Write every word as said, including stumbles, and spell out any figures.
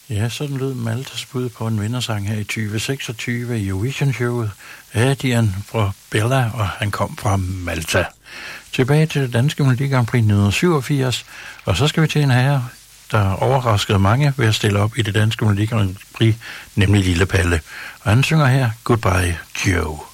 Ja, sådan lød Maltas bud på en vindersang her i tyve seksogtyve i Eurovision-showet. Adrian fra Bella, og han kom fra Malta. Tilbage til det danske Melodi Grand Prix nitten syvogfirs, og så skal vi til en herre, der overraskede mange ved at stille op i det danske Melodi Grand Prix, nemlig Lille Palle. Og han synger her Goodbye Joe.